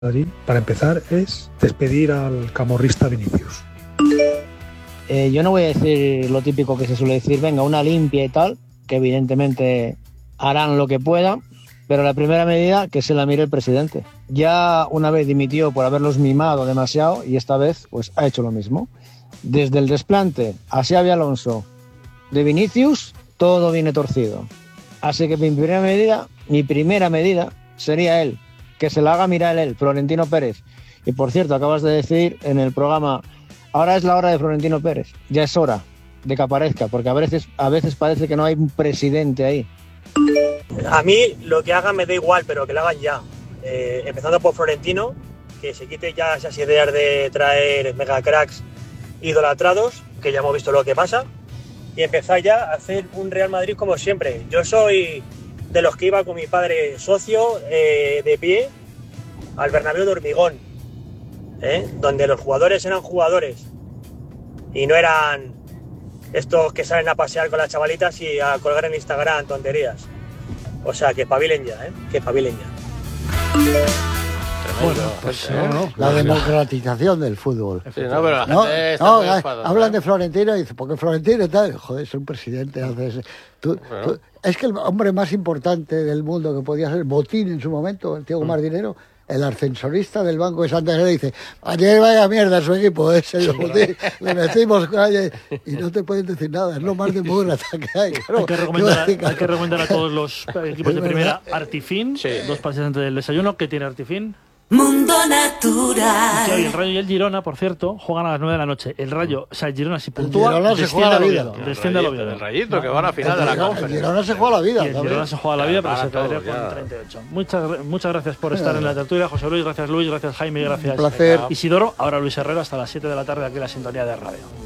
Madrid, para empezar, es despedir al camorrista Vinicius. Yo no voy a decir lo típico que se suele decir, venga, una limpia y tal, que evidentemente harán lo que puedan, pero la primera medida que se la mire el presidente. Ya una vez dimitió por haberlos mimado demasiado y esta vez pues ha hecho lo mismo. Desde el desplante a Xabi Alonso de Vinicius, todo viene torcido. Así que mi primera medida sería él, que se la haga mirar él, Florentino Pérez. Y por cierto, acabas de decir en el programa, ahora es la hora de Florentino Pérez, ya es hora de que aparezca, porque a veces parece que no hay un presidente ahí. A mí lo que hagan me da igual, pero que lo hagan ya. Empezando por Florentino, que se quite ya esas ideas de traer mega cracks idolatrados, que ya hemos visto lo que pasa, y empezar ya a hacer un Real Madrid como siempre. Yo soy de los que iba con mi padre socio de pie al Bernabéu de hormigón, donde los jugadores eran jugadores y no eran estos que salen a pasear con las chavalitas y a colgar en Instagram tonterías. O sea, que espabilen ya, que espabilen ya. Bueno, pues la democratización del fútbol. Sí, no, pero la gente está muy enfadada, hablan de Florentino y dicen, porque Florentino tal, joder, es un presidente, hace eso. Es que el hombre más importante del mundo que podía ser Botín en su momento, el tío con más dinero, el ascensorista del Banco de Santander dice, ayer vaya mierda su equipo, ese Botín, le metimos calle y no te pueden decir nada, es lo más demócrata que hay. Claro, hay que recomendar a todos los equipos de primera Artifin, 2 pases antes del desayuno. ¿Qué tiene Artifin? Mundo Natural. Y el Rayo y el Girona, por cierto, juegan a las 9 de la noche. El Rayo, o sea, el Girona si puntúa, Girona se juega la vida. Desciende al Oviedo. El Rayito, que va a la final de la Conference. El Girona se juega la vida. El Girona se juega la vida, pero se quedaría con 38. Muchas gracias por estar en la tertulia, José Luis. Gracias, Luis. Gracias, Jaime. Gracias, un placer. Isidoro. Ahora Luis Herrera hasta las 7 de la tarde aquí en la sintonía de radio.